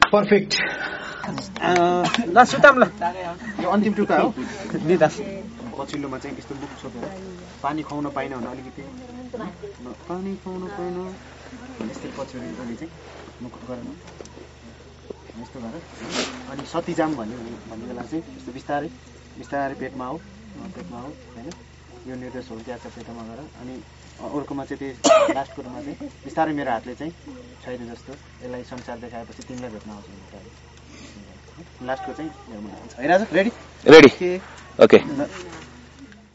perfect ल सुताम ल यो अन्तिम टुका हो दिदास पछिल्लोमा चाहिँ यस्तो मुख छोपेर पानी खुवाउन पाइन भने अलिकति पानी खुवाउन पाइन यस्तै पछाडि अहिले चाहिँ मुख गरेर यस्तो गरेर अनि सतीजाम भन्ने बेला चाहिँ यस्तो बिस्तारै बिस्तारै पेटमा हो होइन यो निर्देशहरू दिएको छ पेटमा गएर अनि अर्कोमा चाहिँ त्यो लास्ट कुरोमा चाहिँ बिस्तारै मेरो हातले चाहिँ छैन जस्तो यसलाई संसार देखाएपछि तिमीलाई भेट्न आउँछ लास्टको चाहिँ हेरिरहेको छ रेडी ओके